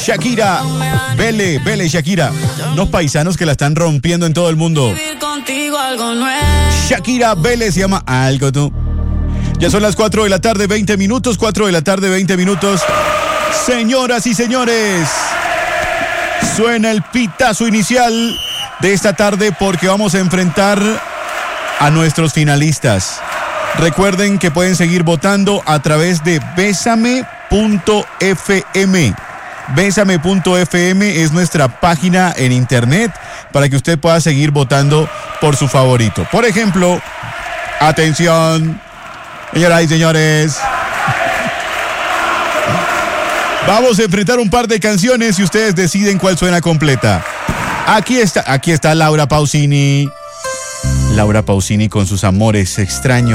Shakira, Bele y Shakira, unos paisanos que la están rompiendo en todo el mundo. Shakira, Bele, se llama Algo Tú. Ya son las 4 de la tarde, 20 minutos, 4 de la tarde, 20 minutos. Señoras y señores, suena el pitazo inicial de esta tarde porque vamos a enfrentar a nuestros finalistas. Recuerden que pueden seguir votando a través de Bésame.fm. Bésame.fm es nuestra página en internet para que usted pueda seguir votando por su favorito. Por ejemplo, atención, señoras y señores, vamos a enfrentar un par de canciones y ustedes deciden cuál suena completa. Aquí está Laura Pausini con sus amores extraños.